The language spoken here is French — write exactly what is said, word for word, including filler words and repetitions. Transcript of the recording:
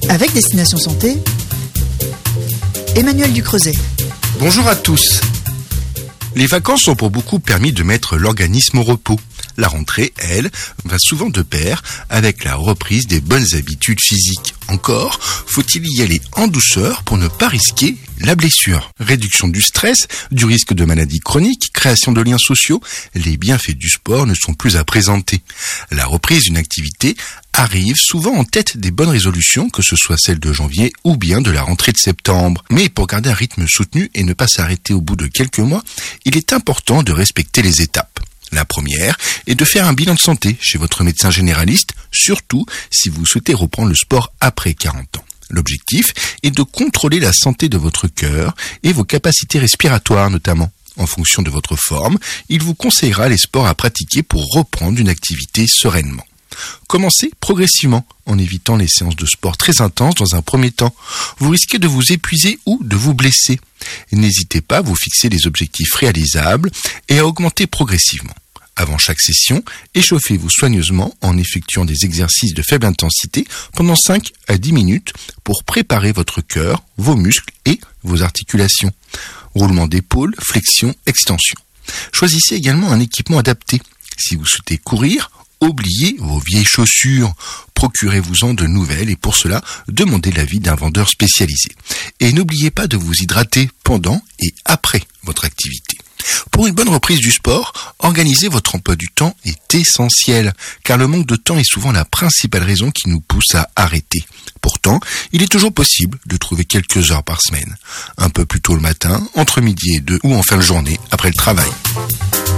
Avec Destination Santé, Emmanuel Ducreuset. Bonjour à tous. Les vacances ont pour beaucoup permis de mettre l'organisme au repos. La rentrée, elle, va souvent de pair avec la reprise des bonnes habitudes physiques. Encore, faut-il y aller en douceur pour ne pas risquer la blessure. Réduction du stress, du risque de maladies chroniques, création de liens sociaux, les bienfaits du sport ne sont plus à présenter. La reprise d'une activité arrive souvent en tête des bonnes résolutions, que ce soit celle de janvier ou bien de la rentrée de septembre. Mais pour garder un rythme soutenu et ne pas s'arrêter au bout de quelques mois, il est important de respecter les étapes. La première est de faire un bilan de santé chez votre médecin généraliste, surtout si vous souhaitez reprendre le sport après quarante ans. L'objectif est de contrôler la santé de votre cœur et vos capacités respiratoires notamment. En fonction de votre forme, il vous conseillera les sports à pratiquer pour reprendre une activité sereinement. Commencez progressivement en évitant les séances de sport très intenses dans un premier temps. Vous risquez de vous épuiser ou de vous blesser. N'hésitez pas à vous fixer des objectifs réalisables et à augmenter progressivement. Avant chaque session, échauffez-vous soigneusement en effectuant des exercices de faible intensité pendant cinq à dix minutes pour préparer votre cœur, vos muscles et vos articulations. Roulement d'épaule, flexion, extension. Choisissez également un équipement adapté. Si vous souhaitez courir, oubliez vos vieilles chaussures, procurez-vous-en de nouvelles et pour cela, demandez l'avis d'un vendeur spécialisé. Et n'oubliez pas de vous hydrater pendant et après votre activité. Pour une bonne reprise du sport, organiser votre emploi du temps est essentiel, car le manque de temps est souvent la principale raison qui nous pousse à arrêter. Pourtant, il est toujours possible de trouver quelques heures par semaine. Un peu plus tôt le matin, entre midi et deux ou en fin de journée, après le travail.